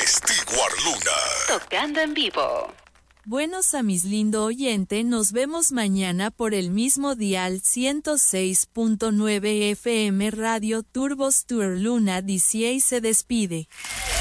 Stewart Luna. Tocando en vivo. Buenos a mis lindo oyente, nos vemos mañana por el mismo dial 106.9 FM Radio Turbo Stewart Luna DCA se despide.